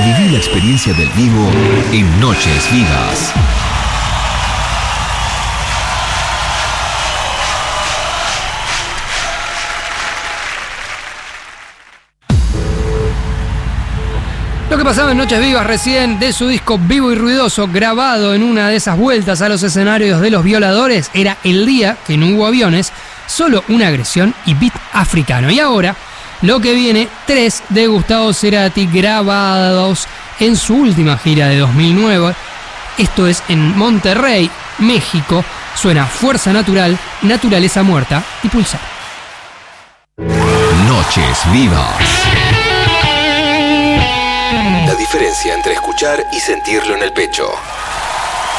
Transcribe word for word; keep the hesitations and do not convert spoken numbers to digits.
Viví la experiencia del vivo en Noches Vivas. Lo que pasaba en Noches Vivas recién de su disco Vivo y Ruidoso, grabado en una de esas vueltas a los escenarios de Los Violadores, era El día que no hubo aviones, solo una agresión y beat africano. Y ahora, lo que viene, tres de Gustavo Cerati grabados en su última gira de dos mil nueve. Esto es en Monterrey, México. Suena Fuerza Natural, Naturaleza Muerta y Pulsar. Noches Vivas. La diferencia entre escuchar y sentirlo en el pecho.